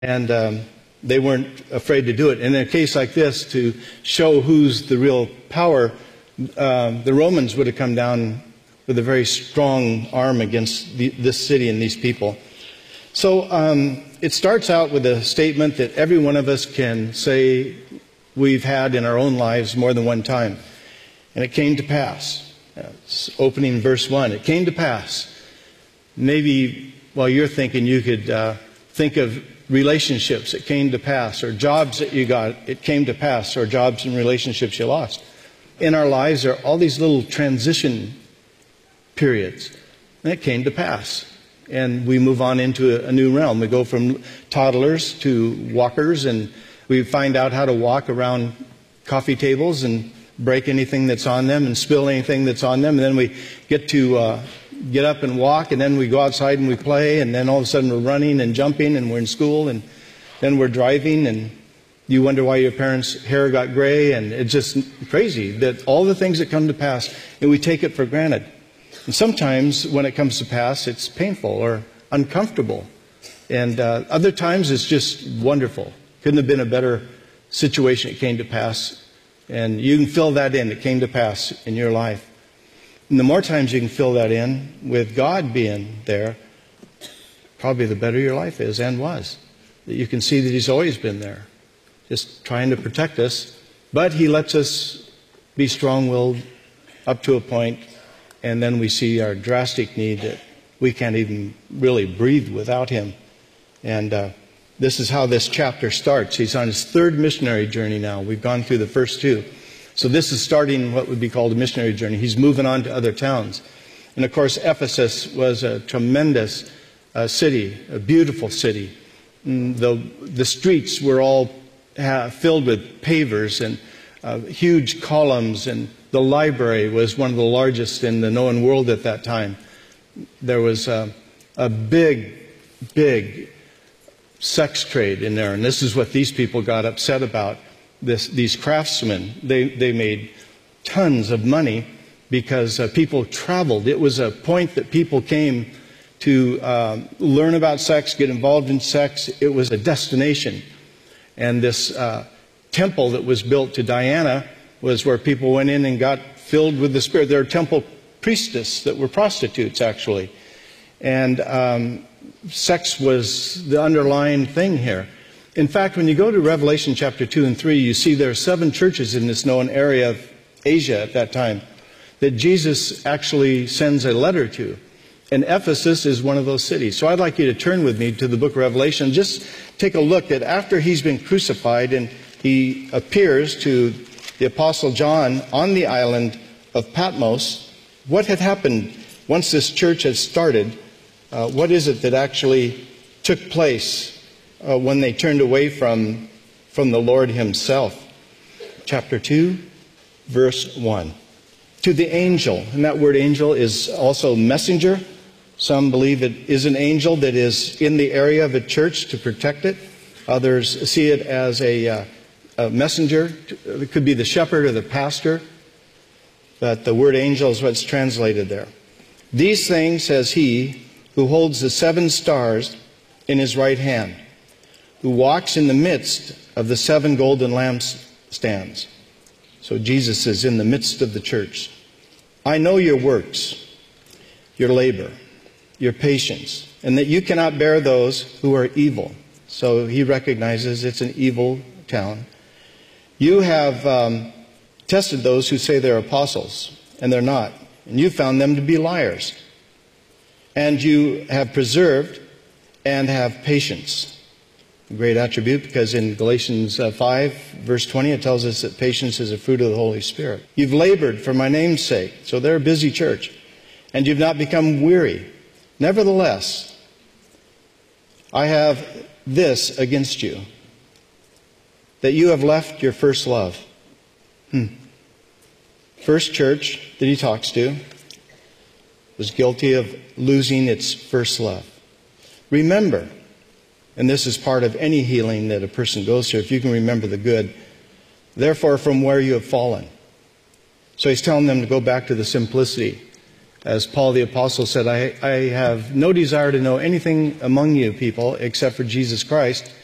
And they weren't afraid to do it. And in a case like this, to show who's the real power, the Romans would have come down with a very strong arm against this city and these people. So it starts out with a statement that every one of us can say we've had in our own lives more than one time. And it came to pass. It's opening verse 1. It came to pass. Maybe while you're thinking, you could think of relationships that came to pass, or jobs that you got, it came to pass, or jobs and relationships you lost. In our lives, there are all these little transition periods. And it came to pass. And we move on into a new realm. We go from toddlers to walkers, and we find out how to walk around coffee tables and break anything that's on them and spill anything that's on them. And then we get to get up and walk, and then we go outside and we play, and then all of a sudden we're running and jumping, and we're in school, and then we're driving, and you wonder why your parents' hair got gray, and it's just crazy that all the things that come to pass, and we take it for granted. And sometimes when it comes to pass, it's painful or uncomfortable. And other times it's just wonderful. Couldn't have been a better situation. It came to pass. And you can fill that in. It came to pass in your life. And the more times you can fill that in with God being there, probably the better your life is and was. That you can see that He's always been there, just trying to protect us. But He lets us be strong-willed up to a point. And then we see our drastic need that we can't even really breathe without Him. And this is how this chapter starts. He's on his third missionary journey now. We've gone through the first two. So this is starting what would be called a missionary journey. He's moving on to other towns. And of course, Ephesus was a tremendous city, a beautiful city. The streets were all filled with pavers and huge columns, and the library was one of the largest in the known world at that time. There was a big sex trade in there, and this is what these people got upset about. These craftsmen, they made tons of money because people traveled. It was a point that people came to learn about sex, get involved in sex. It was a destination. And this temple that was built to Diana was where people went in and got filled with the Spirit. There were temple priestesses that were prostitutes, actually. And sex was the underlying thing here. In fact, when you go to Revelation chapter 2 and 3, you see there are 7 churches in this known area of Asia at that time that Jesus actually sends a letter to. And Ephesus is one of those cities. So I'd like you to turn with me to the book of Revelation. Just take a look at after He's been crucified and He appears to the Apostle John on the island of Patmos, what had happened once this church had started? What is it that actually took place when they turned away from the Lord Himself? Chapter 2, verse 1. To the angel, and that word angel is also messenger. Some believe it is an angel that is in the area of a church to protect it. Others see it as a messenger. It could be the shepherd or the pastor. But the word angel is what's translated there. These things says He who holds the 7 stars in His right hand, who walks in the midst of the 7 golden lampstands. So Jesus is in the midst of the church. I know your works, your labor, your patience, and that you cannot bear those who are evil. So He recognizes it's an evil town. You have tested those who say they're apostles, and they're not. And you found them to be liars. And you have preserved and have patience. A great attribute, because in Galatians 5, verse 20, it tells us that patience is a fruit of the Holy Spirit. You've labored for my name's sake. So they're a busy church. And you've not become weary. Nevertheless, I have this against you, that you have left your first love. First church that he talks to was guilty of losing its first love. Remember, and this is part of any healing that a person goes through, if you can remember the good, therefore from where you have fallen. So he's telling them to go back to the simplicity. As Paul the Apostle said, I have no desire to know anything among you people except for Jesus Christ